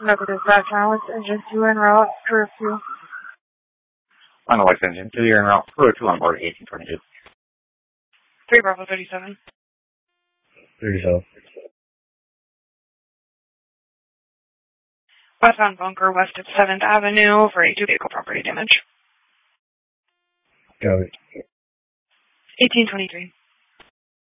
Negative background with engine 2 en route, curfew. On the West engine 2, you're en route, 202 on board 1822. 3 Bravo 37. 37. Westbound bunker west of 7th Avenue for a 2-vehicle property damage. Got it. 1823.